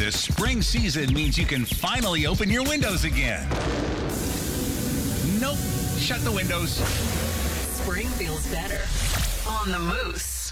The spring season means you can finally open your windows again. Nope. Shut the windows. Spring feels better on the Moose.